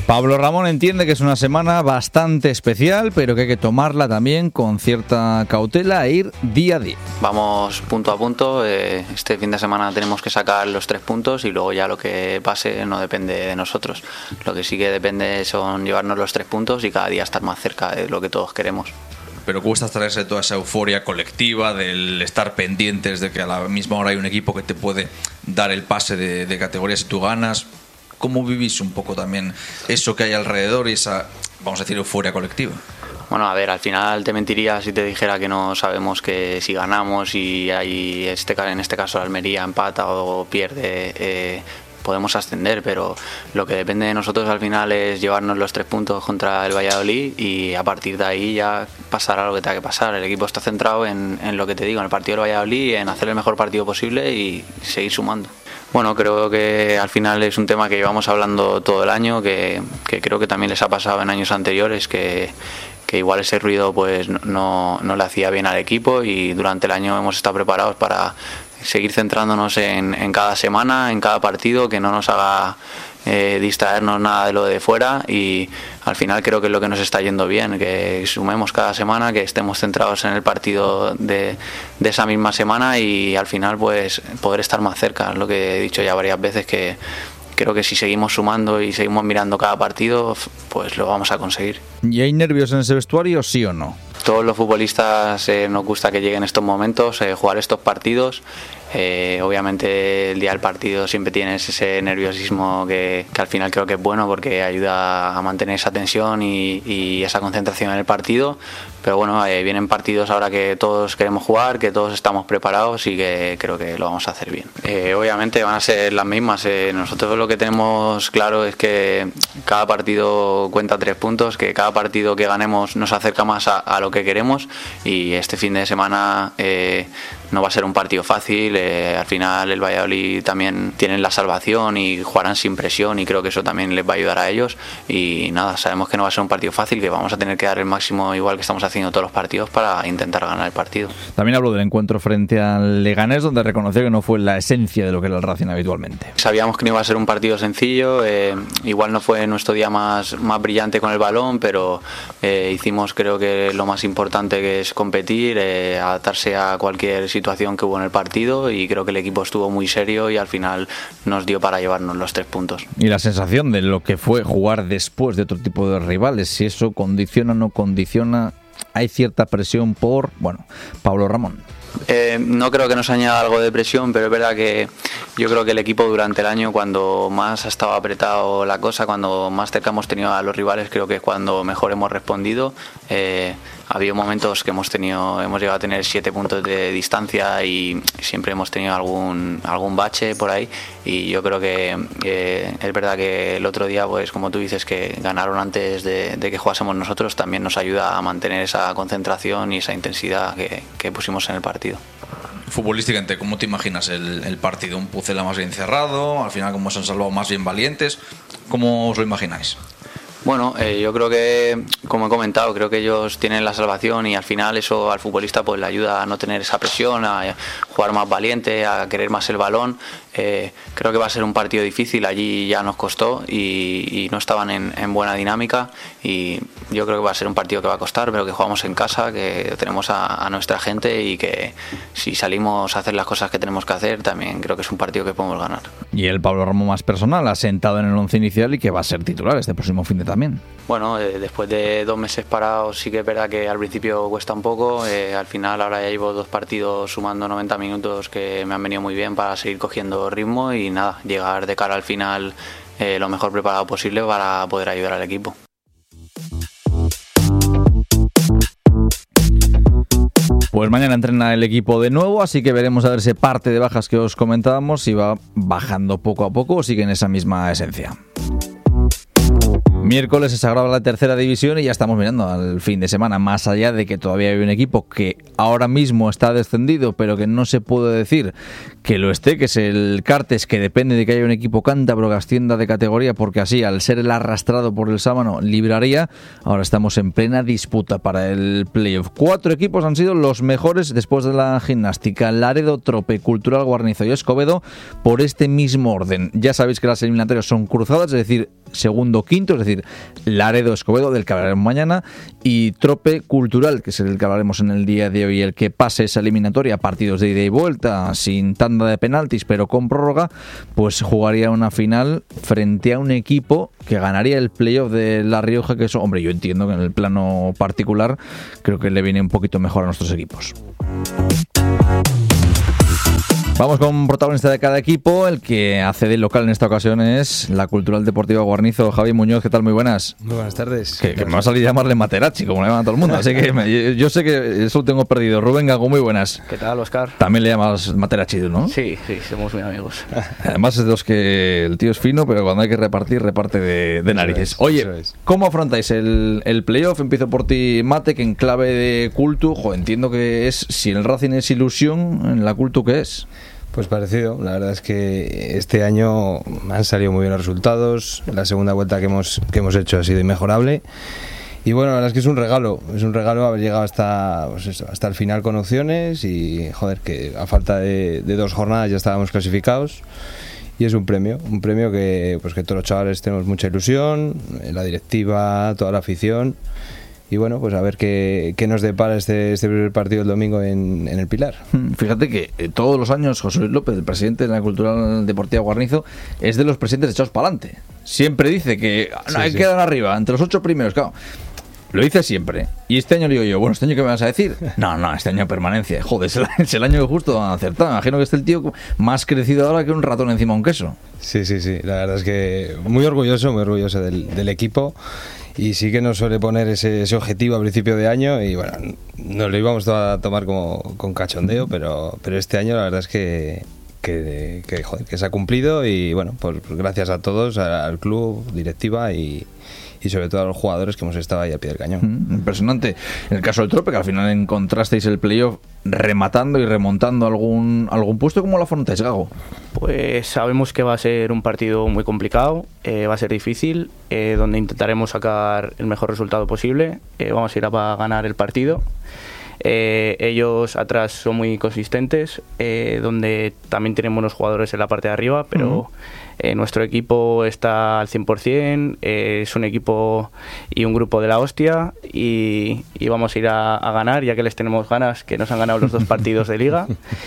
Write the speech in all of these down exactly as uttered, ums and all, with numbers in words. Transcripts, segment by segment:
Pablo Ramón entiende que es una semana bastante especial, pero que hay que tomarla también con cierta cautela e ir día a día. Vamos punto a punto, eh, este fin de semana tenemos que sacar los tres puntos y luego ya lo que pase no depende de nosotros. Lo que sí que depende son llevarnos los tres puntos y cada día estar más cerca de lo que todos queremos. Pero cuesta traerse toda esa euforia colectiva del estar pendientes de que a la misma hora hay un equipo que te puede dar el pase de, de categoría si tú ganas. ¿Cómo vivís un poco también eso que hay alrededor y esa, vamos a decir, euforia colectiva? Bueno, a ver, al final te mentiría si te dijera que no sabemos que si ganamos y hay este, en este caso Almería empata o pierde, eh, podemos ascender, pero lo que depende de nosotros al final es llevarnos los tres puntos contra el Valladolid y a partir de ahí ya pasará lo que tenga que pasar. El equipo está centrado en, en lo que te digo, en el partido del Valladolid, en hacer el mejor partido posible y seguir sumando. Bueno, creo que al final es un tema que llevamos hablando todo el año, que, que creo que también les ha pasado en años anteriores, que, que igual ese ruido pues no, no le hacía bien al equipo y durante el año hemos estado preparados para seguir centrándonos en, en cada semana, en cada partido, que no nos haga eh, distraernos nada de lo de fuera y al final creo que es lo que nos está yendo bien, que sumemos cada semana, que estemos centrados en el partido de, de esa misma semana y al final pues poder estar más cerca, es lo que he dicho ya varias veces, que creo que si seguimos sumando y seguimos mirando cada partido pues lo vamos a conseguir. ¿Y hay nervios en ese vestuario, sí o no? Todos los futbolistas eh, nos gusta que lleguen estos momentos, eh, jugar estos partidos. Eh, obviamente el día del partido siempre tienes ese nerviosismo que, que al final creo que es bueno porque ayuda a mantener esa tensión y, y esa concentración en el partido, pero bueno, eh, vienen partidos ahora que todos queremos jugar, que todos estamos preparados y que creo que lo vamos a hacer bien. Eh, obviamente van a ser las mismas, eh, nosotros lo que tenemos claro es que cada partido cuenta tres puntos, que cada partido que ganemos nos acerca más a, a lo que queremos y este fin de semana eh, no va a ser un partido fácil. Eh, al final el Valladolid también tienen la salvación y jugarán sin presión y creo que eso también les va a ayudar a ellos y nada, sabemos que no va a ser un partido fácil, que vamos a tener que dar el máximo igual que estamos haciendo todos los partidos para intentar ganar el partido. También hablo del encuentro frente al Leganés, donde reconoció que no fue la esencia de lo que era el Racing habitualmente. Sabíamos que no iba a ser un partido sencillo, eh, igual no fue nuestro día más, más brillante con el balón, pero eh, hicimos creo que lo más importante, que es competir, eh, adaptarse a cualquier situación que hubo en el partido y creo que el equipo estuvo muy serio y al final nos dio para llevarnos los tres puntos. Y la sensación de lo que fue jugar después de otro tipo de rivales, si eso condiciona o no condiciona, hay cierta presión por, bueno, Pablo Ramón. Eh, no creo que nos añada algo de presión, pero es verdad que yo creo que el equipo durante el año, cuando más ha estado apretado la cosa, cuando más cerca hemos tenido a los rivales, creo que es cuando mejor hemos respondido. Eh, ha habido momentos que hemos tenido, hemos llegado a tener siete puntos de distancia y siempre hemos tenido algún algún bache por ahí y yo creo que eh, es verdad que el otro día, pues como tú dices, que ganaron antes de, de que jugásemos nosotros, también nos ayuda a mantener esa concentración y esa intensidad que, que pusimos en el partido. Futbolísticamente, ¿cómo te imaginas el, el partido? ¿Un Pucela más bien cerrado? Al final, ¿cómo se han salvado más bien valientes? ¿Cómo os lo imagináis? Bueno, eh, yo creo que, como he comentado, creo que ellos tienen la salvación y al final eso al futbolista pues le ayuda a no tener esa presión, a jugar más valiente, a querer más el balón. Eh, creo que va a ser un partido difícil, allí ya nos costó y, y no estaban en, en buena dinámica y yo creo que va a ser un partido que va a costar, pero que jugamos en casa, que tenemos a, a nuestra gente y que si salimos a hacer las cosas que tenemos que hacer, también creo que es un partido que podemos ganar. Y el Pablo Ramón más personal, asentado en el once inicial y que va a ser titular este próximo fin de también. Bueno, eh, después de dos meses parados sí que es verdad que al principio cuesta un poco, eh, al final ahora ya llevo dos partidos sumando noventa minutos que me han venido muy bien para seguir cogiendo ritmo y nada, llegar de cara al final eh, lo mejor preparado posible para poder ayudar al equipo. Pues mañana entrena el equipo de nuevo, así que veremos a ver ese parte de bajas que os comentábamos, si va bajando poco a poco o sigue en esa misma esencia. Miércoles se sagraba la tercera división y ya estamos mirando al fin de semana, más allá de que todavía hay un equipo que ahora mismo está descendido, pero que no se puede decir que lo esté, que es el Cartes, que depende de que haya un equipo cántabro que ascienda de categoría, porque así, al ser el arrastrado por el Sámano, libraría. Ahora estamos en plena disputa para el playoff. Cuatro equipos han sido los mejores después de la Gimnástica: Laredo, Trope, Cultural Guarnizo y Escobedo, por este mismo orden. Ya sabéis que las eliminatorias son cruzadas, es decir, segundo, quinto, es decir, Laredo Escobedo, del que hablaremos mañana, y Trope Cultural, que es el que hablaremos en el día de hoy. El que pase esa eliminatoria, partidos de ida y vuelta, sin tanda de penaltis, pero con prórroga, pues jugaría una final frente a un equipo que ganaría el playoff de La Rioja, que eso, hombre, yo entiendo que en el plano particular creo que le viene un poquito mejor a nuestros equipos. Vamos con protagonista de cada equipo. El que hace de local en esta ocasión es la Cultural Deportiva Guarnizo. Javi Muñoz, ¿qué tal? Muy buenas. Muy buenas tardes. Que, que me va a salir a llamarle Materazzi, como le llaman a todo el mundo. Así que me, yo sé que eso lo tengo perdido. Rubén Gago, muy buenas. ¿Qué tal, Oscar? También le llamas Materazzi, ¿no? Sí, sí, somos muy amigos. Además es de los que el tío es fino, pero cuando hay que repartir, reparte de, de narices. Oye, ¿cómo afrontáis el, el playoff? Empiezo por ti, Mate, que en clave de Cultu, jo, entiendo que es, si el Racing es ilusión, en la Cultu, ¿qué es? Pues parecido, la verdad es que este año han salido muy bien los resultados, la segunda vuelta que hemos, que hemos hecho ha sido inmejorable y bueno, la verdad es que es un regalo, es un regalo haber llegado hasta, pues eso, hasta el final con opciones y joder, que a falta de, de dos jornadas ya estábamos clasificados y es un premio, un premio que, pues que todos los chavales tenemos mucha ilusión, la directiva, toda la afición. Y bueno, pues a ver qué, qué nos depara este, este primer partido el domingo en, en el Pilar. Fíjate que eh, todos los años José Luis López, el presidente de la Cultural Deportiva Guarnizo, es de los presidentes echados para adelante. Siempre dice que no, sí, hay sí. que quedar arriba, entre los ocho primeros, claro. Lo dice siempre. Y este año le digo yo, bueno, ¿este año qué me vas a decir? No, no, este año permanencia. Joder, es el, es el año que justo han acertado. Imagino que este el tío más crecido ahora que un ratón encima de un queso. Sí, sí, sí. La verdad es que muy orgulloso, muy orgulloso del, del equipo. Y sí que nos suele poner ese, ese objetivo a principio de año y bueno, nos lo íbamos a tomar como con cachondeo, pero, pero este año la verdad es que, que, que, joder, que se ha cumplido y bueno, pues gracias a todos, al club, directiva y, y sobre todo a los jugadores que hemos estado ahí al pie del cañón. Mm, impresionante. En el caso del Trope, que al final encontrasteis el playoff rematando y remontando algún algún puesto, ¿cómo lo afrontáis, Gago? Pues sabemos que va a ser un partido muy complicado, eh, va a ser difícil, eh, donde intentaremos sacar el mejor resultado posible, eh, vamos a ir a ganar el partido. Eh, ellos atrás son muy consistentes, eh, donde también tienen buenos jugadores en la parte de arriba, pero uh-huh. eh, nuestro equipo está al cien por ciento, eh, es un equipo y un grupo de la hostia y, y vamos a ir a, a ganar, ya que les tenemos ganas, que nos han ganado los dos partidos de liga.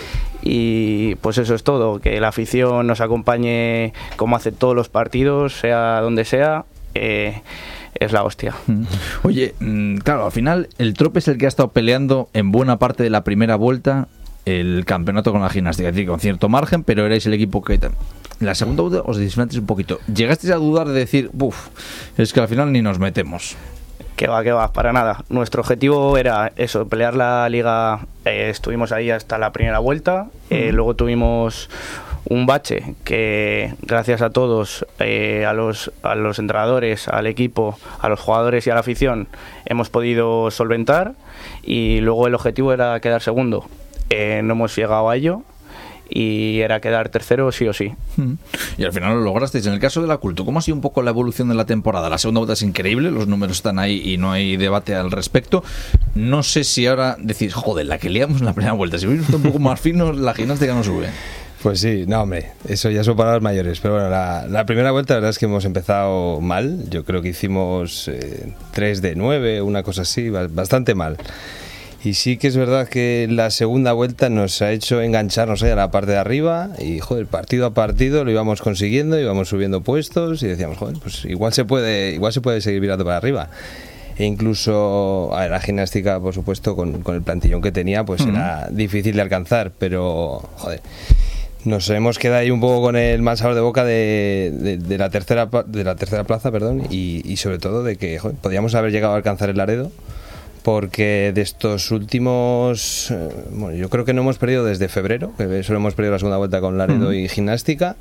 Y pues eso es todo, que la afición nos acompañe como hace todos los partidos, sea donde sea. eh, es la hostia. Oye, claro, al final el Trope es el que ha estado peleando en buena parte de la primera vuelta el campeonato con la gimnástica, es decir, con cierto margen, pero erais el equipo que... En la segunda vuelta os disfrutáis un poquito. ¿Llegasteis a dudar de decir, uff, es que al final ni nos metemos? Que va, que va, para nada. Nuestro objetivo era eso, pelear la liga. Eh, estuvimos ahí hasta la primera vuelta, eh, uh-huh. luego tuvimos un bache que gracias a todos, eh, a los a los entrenadores, al equipo, a los jugadores y a la afición hemos podido solventar y luego el objetivo era quedar segundo. Eh, no hemos llegado a ello y era quedar tercero sí o sí. Y al final lo lograsteis. En el caso de la Cultu, ¿cómo ha sido un poco la evolución de la temporada? La segunda vuelta es increíble, los números están ahí y no hay debate al respecto. No sé si ahora decís, joder, la que liamos en la primera vuelta, si hubiera un poco más finos, la gimnástica no sube. Pues sí, no hombre, eso ya son palabras mayores, pero bueno, la, la primera vuelta la verdad es que hemos empezado mal, yo creo que hicimos eh, tres de nueve, una cosa así, bastante mal. Y sí que es verdad que la segunda vuelta nos ha hecho engancharnos ahí a la parte de arriba y joder, partido a partido lo íbamos consiguiendo, íbamos subiendo puestos y decíamos, joder, pues igual se puede, igual se puede seguir virando para arriba. E incluso a ver, la gimnástica, por supuesto, con, con el plantillón que tenía, pues uh-huh. era difícil de alcanzar, pero joder, nos hemos quedado ahí un poco con el mal sabor de boca de, de, de la tercera de la tercera plaza, perdón, y, y sobre todo de que joder, podíamos haber llegado a alcanzar el Laredo. Porque de estos últimos, eh, bueno, yo creo que no hemos perdido desde febrero, que solo hemos perdido la segunda vuelta con Laredo uh-huh. y gimnástica,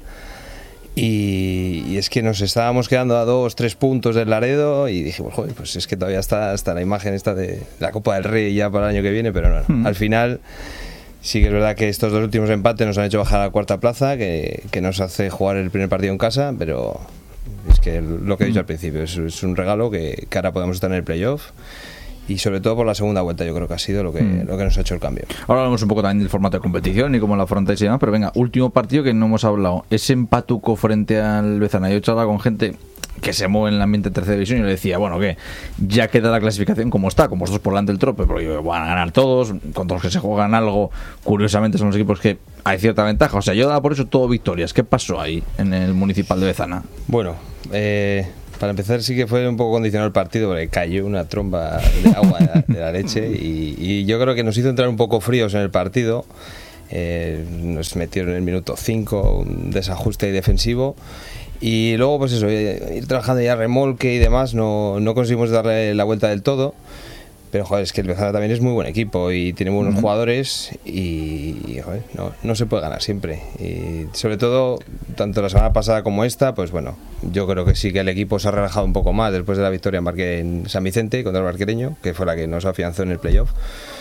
y, y es que nos estábamos quedando a dos, tres puntos del Laredo y dijimos, joder, pues es que todavía está hasta la imagen esta de la Copa del Rey ya para el año que viene, pero no, uh-huh. al final sí que es verdad que estos dos últimos empates nos han hecho bajar a la cuarta plaza, que, que nos hace jugar el primer partido en casa, pero es que lo que he dicho uh-huh. al principio, es, es un regalo que, que ahora podemos estar en el playoff. Y sobre todo por la segunda vuelta yo creo que ha sido lo que, mm. lo que nos ha hecho el cambio. Ahora hablamos un poco también del formato de competición y cómo la afrontáis y demás, pero venga, último partido que no hemos hablado. Ese empatuco frente al Bezana. Yo he charlado con gente que se mueve en el ambiente de tercera división, yo le decía, bueno, que ya queda la clasificación como está, con vosotros por delante del trope, pero yo, van a ganar todos, contra los que se juegan algo, curiosamente son los equipos que hay cierta ventaja. O sea, yo daba por eso todo victorias. ¿Qué pasó ahí en el Municipal de Bezana? Bueno, eh, para empezar sí que fue un poco condicionado el partido, porque cayó una tromba de agua de la, de la leche y, y yo creo que nos hizo entrar un poco fríos en el partido. Eh, nos metieron en el minuto cinco un desajuste defensivo y luego pues eso, ir trabajando ya remolque y demás, no, no conseguimos darle la vuelta del todo, pero joder, es que el Bezana también es muy buen equipo y tiene buenos uh-huh. jugadores y, y joder, no, no se puede ganar siempre, y sobre todo tanto la semana pasada como esta, pues bueno, yo creo que sí que el equipo se ha relajado un poco más después de la victoria en, Barque, en San Vicente contra el Barquereño, que fue la que nos afianzó en el playoff.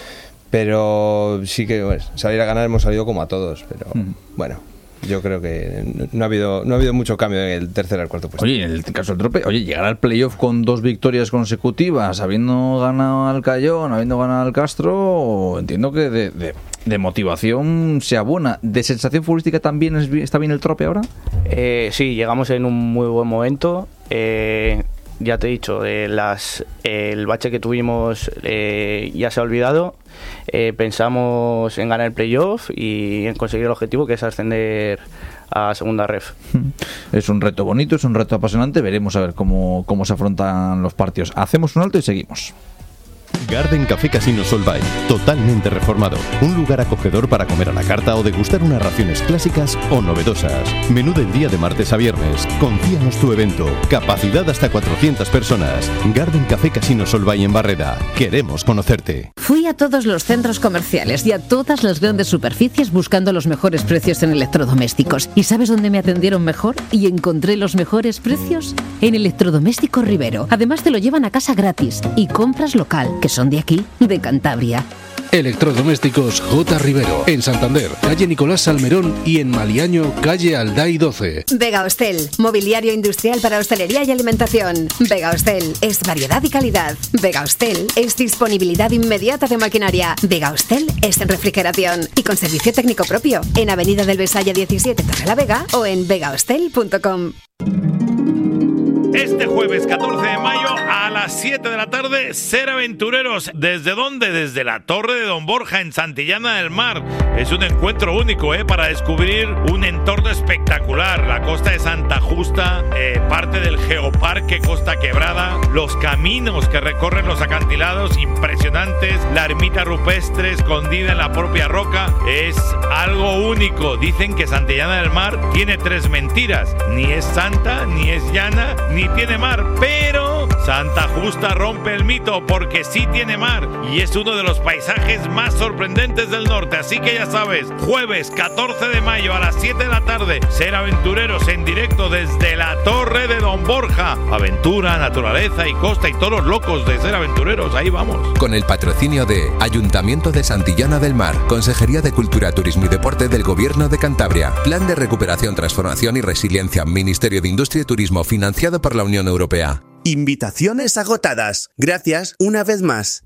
Pero sí que bueno, salir a ganar hemos salido como a todos, pero uh-huh. bueno, yo creo que no ha habido no ha habido mucho cambio en el tercer al cuarto puesto. Oye, en el caso del Trope, oye, llegar al playoff con dos victorias consecutivas, habiendo ganado al Cayón, habiendo ganado al Castro, entiendo que de, de, de motivación sea buena. ¿De sensación futbolística también es, está bien el Trope ahora? Eh, sí, llegamos en un muy buen momento. Eh, ya te he dicho, eh, las, eh, el bache que tuvimos eh, ya se ha olvidado. Eh, pensamos en ganar el playoff y en conseguir el objetivo, que es ascender a segunda ref. Es un reto bonito, es un reto apasionante. Veremos a ver cómo, cómo se afrontan los partidos. Hacemos un alto y seguimos. Garden Café Casino Solvay, totalmente reformado. Un lugar acogedor para comer a la carta o degustar unas raciones clásicas o novedosas. Menú del día de martes a viernes. Confíanos tu evento. Capacidad hasta cuatrocientas personas. Garden Café Casino Solvay en Barreda. Queremos conocerte. Fui a todos los centros comerciales y a todas las grandes superficies buscando los mejores precios en electrodomésticos. ¿Y sabes dónde me atendieron mejor y encontré los mejores precios? En Electrodomésticos Rivero. Además te lo llevan a casa gratis y compras local, que son de aquí, de Cantabria. Electrodomésticos J. Rivero, en Santander, calle Nicolás Salmerón, y en Maliaño, calle Alday doce. Vega Hostel, mobiliario industrial para hostelería y alimentación. Vega Hostel es variedad y calidad. Vega Hostel es disponibilidad inmediata de maquinaria. Vega Hostel es refrigeración y con servicio técnico propio, en Avenida del Besaya diecisiete, Torrelavega, o en vega hostel punto com. Este jueves catorce de mayo a las siete de la tarde, Ser Aventureros. ¿Desde dónde? Desde la Torre de Don Borja en Santillana del Mar. Es un encuentro único ¿eh? para descubrir un entorno espectacular. La costa de Santa Justa, eh, parte del Geoparque Costa Quebrada, los caminos que recorren los acantilados impresionantes, la ermita rupestre escondida en la propia roca. Es algo único. Dicen que Santillana del Mar tiene tres mentiras. Ni es santa, ni es llana, ni tiene mar, pero Santa Justa rompe el mito porque sí tiene mar y es uno de los paisajes más sorprendentes del norte. Así que ya sabes, jueves catorce de mayo a las siete de la tarde, Ser Aventureros en directo desde la Torre de Don Borja. Aventura, naturaleza y costa y todos los locos de Ser Aventureros, ahí vamos. Con el patrocinio de Ayuntamiento de Santillana del Mar, Consejería de Cultura, Turismo y Deporte del Gobierno de Cantabria, Plan de Recuperación, Transformación y Resiliencia, Ministerio de Industria y Turismo, financiado por la Unión Europea. Invitaciones agotadas. Gracias una vez más.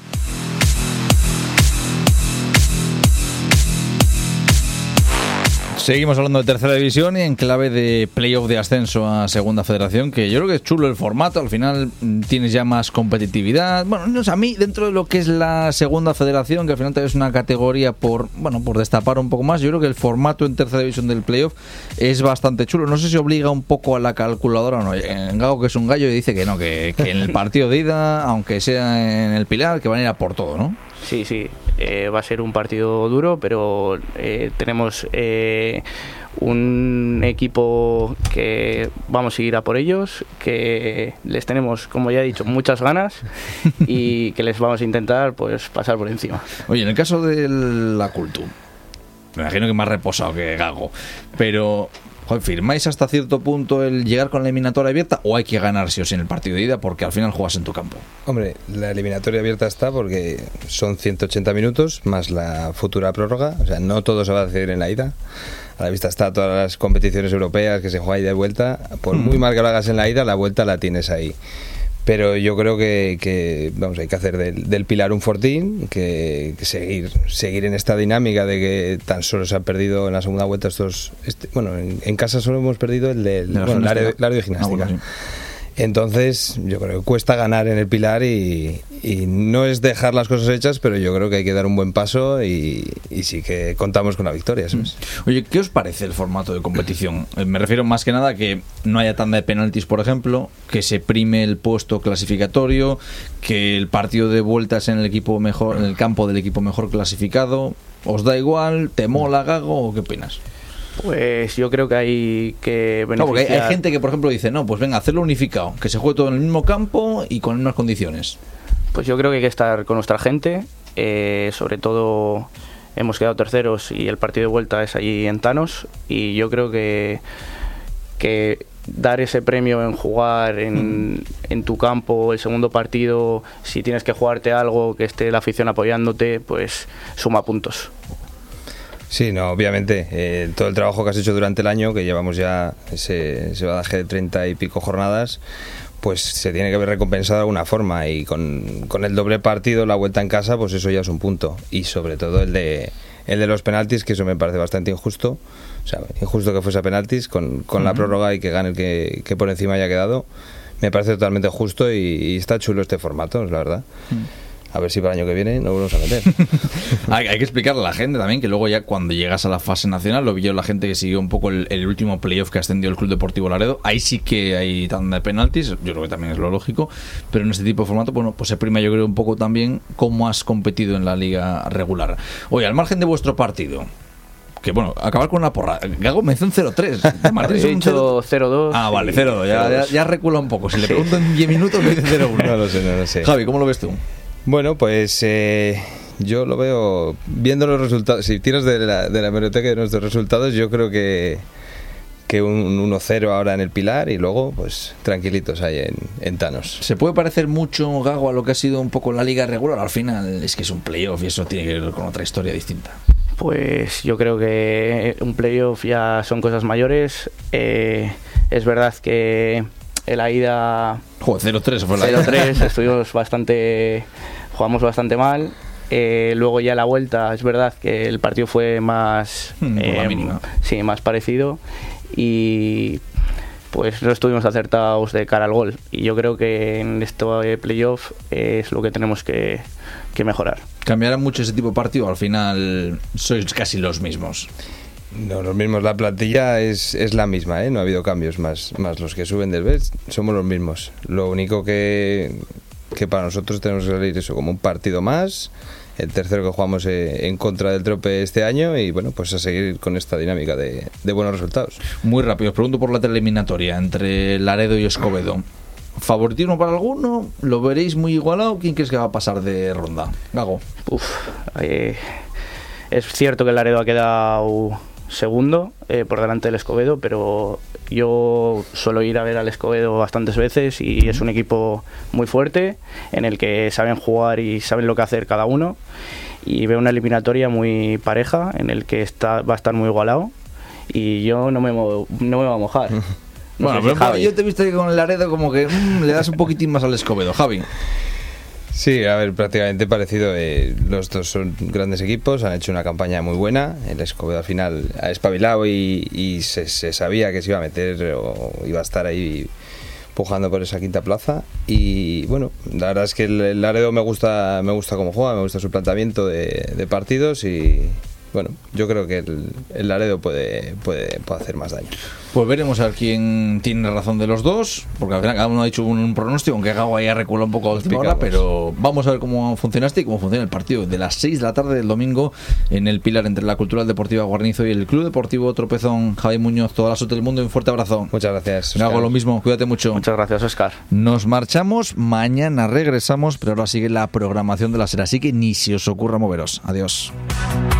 Seguimos hablando de tercera división y en clave de playoff de ascenso a segunda federación, que yo creo que es chulo el formato. Al final tienes ya más competitividad. Bueno, no sé, a mí dentro de lo que es la segunda federación, que al final es una categoría por bueno por destapar un poco más, yo creo que el formato en tercera división del playoff es bastante chulo. No sé si obliga un poco a la calculadora o no. En Gago, que es un gallo, y dice que no, que, que en el partido de ida, aunque sea en el Pilar, que van a ir a por todo, ¿no? Sí, sí, eh, va a ser un partido duro, pero eh, tenemos eh, un equipo que vamos a ir a por ellos, que les tenemos, como ya he dicho, muchas ganas y que les vamos a intentar pues pasar por encima. Oye, en el caso de la Cultu, me imagino que más reposado que Gago, pero joder, ¿firmáis hasta cierto punto el llegar con la eliminatoria abierta o hay que ganar sí o sí en el partido de ida porque al final juegas en tu campo? Hombre, la eliminatoria abierta está porque son ciento ochenta minutos más la futura prórroga, o sea, no todo se va a decidir en la ida. A la vista está todas las competiciones europeas que se juega ida y vuelta. Por muy mal que lo hagas en la ida, la vuelta la tienes ahí. Pero yo creo que, que vamos, hay que hacer del, del Pilar un fortín, que, que seguir seguir en esta dinámica de que tan solo se han perdido en la segunda vuelta estos... Este, bueno, en, en casa solo hemos perdido el del de bueno, el área, el área de gimnástica. Ah, bueno, sí. Entonces, yo creo que cuesta ganar en el Pilar y, y no es dejar las cosas hechas, pero yo creo que hay que dar un buen paso y, y sí que contamos con la victoria, ¿sabes? Oye, ¿qué os parece el formato de competición? Me refiero más que nada a que no haya tanda de penaltis, por ejemplo, que se prime el puesto clasificatorio, que el partido de vuelta es en el equipo mejor, en el campo del equipo mejor clasificado. ¿Os da igual? ¿Te mola, Gago? ¿O qué opinas? Pues yo creo que hay que beneficiar... No, porque hay, hay gente que, por ejemplo, dice, no, pues venga, hacerlo unificado, que se juegue todo en el mismo campo y con las mismas condiciones. Pues yo creo que hay que estar con nuestra gente, eh, sobre todo hemos quedado terceros y el partido de vuelta es allí en Thanos, y yo creo que, que dar ese premio en jugar en, mm. en tu campo el segundo partido, si tienes que jugarte algo, que esté la afición apoyándote, pues suma puntos. Sí, no, obviamente, eh, todo el trabajo que has hecho durante el año, que llevamos ya ese, ese badaje de treinta y pico jornadas, pues se tiene que ver recompensado de alguna forma, y con, con el doble partido, la vuelta en casa, pues eso ya es un punto, y sobre todo el de el de los penaltis, que eso me parece bastante injusto, o sea, injusto que fuese a penaltis, con, con uh-huh. la prórroga y que gane el que, que por encima haya quedado, me parece totalmente justo y, y está chulo este formato, la verdad. Uh-huh. A ver si para el año que viene nos volvemos a meter. hay, hay que explicarle a la gente también que luego ya cuando llegas a la fase nacional, lo vio la gente que siguió un poco el, el último playoff que ascendió el Club Deportivo Laredo, ahí sí que hay tanda de penaltis, yo creo que también es lo lógico, pero en este tipo de formato, bueno, pues se prima yo creo un poco también cómo has competido en la liga regular. Oye, al margen de vuestro partido, que bueno, acabar con una porra. Gago me hizo un cero tres. Martín he dicho cero dos. Ah, vale, cero dos. Ya, ya, ya recula un poco. Si le pregunto en diez minutos me dice cero uno. No lo sé, no lo sé. Javi, ¿cómo lo ves tú? Bueno, pues eh, yo lo veo viendo los resultados. Si tiras de la, de la hemeroteca de nuestros resultados, yo creo que que un uno cero ahora en el Pilar y luego pues tranquilitos ahí en, en Thanos. ¿Se puede parecer mucho, Gago, a lo que ha sido un poco la liga regular? Al final es que es un playoff y eso tiene que ver con otra historia distinta. Pues yo creo que un playoff ya son cosas mayores. Eh, es verdad que en la ida... Joder, cero tres fue la cero tres, estuvimos bastante... Jugamos bastante mal. Eh, luego ya la vuelta, es verdad que el partido fue más... Hmm, eh, sí, más parecido. Y pues no estuvimos acertados de cara al gol. Y yo creo que en este playoff es lo que tenemos que, que mejorar. ¿Cambiará mucho ese tipo de partido? Al final sois casi los mismos. No, los mismos, la plantilla es, es la misma, ¿eh? No ha habido cambios, más, más los que suben del B E S somos los mismos. Lo único que, que para nosotros tenemos que salir eso como un partido más, el tercero que jugamos eh, en contra del Trope este año y bueno, pues a seguir con esta dinámica de, de buenos resultados. Muy rápido, os pregunto por la eliminatoria entre Laredo y Escobedo. ¿Favoritismo para alguno? ¿Lo veréis muy igualado? ¿Quién crees que va a pasar de ronda? Gago. Uf, eh, es cierto que el Laredo ha quedado segundo eh, por delante del Escobedo, pero yo suelo ir a ver al Escobedo bastantes veces y es un equipo muy fuerte en el que saben jugar y saben lo que hacer cada uno, y veo una eliminatoria muy pareja en el que está, va a estar muy igualado y yo no me, no me voy a mojar. No bueno, sé si pero yo te he visto que con el Laredo como que mmm, le das un poquitín más al Escobedo. Javi. Sí, a ver, prácticamente parecido. Eh, los dos son grandes equipos, han hecho una campaña muy buena. El Escobedo al final ha espabilado y, y se, se sabía que se iba a meter o iba a estar ahí pujando por esa quinta plaza. Y bueno, la verdad es que el Laredo me gusta, me gusta cómo juega, me gusta su planteamiento de, de partidos y bueno, yo creo que el, el Laredo puede, puede, puede hacer más daño. Pues veremos a ver quién tiene razón de los dos, porque al final cada uno ha dicho un, un pronóstico, aunque Gago ahí ha reculado un poco a última hora, pero vamos a ver cómo funciona este y cómo funciona el partido de las seis de la tarde del domingo en el Pilar entre la Cultural Deportiva Guarnizo y el Club Deportivo Tropezón. Javi Muñoz, toda la suerte del mundo y un fuerte abrazo. Muchas gracias, Gago, lo mismo, cuídate mucho. Muchas gracias, Óscar. Nos marchamos, mañana regresamos, pero ahora sigue la programación de la SER, así que ni se os ocurra moveros. Adiós.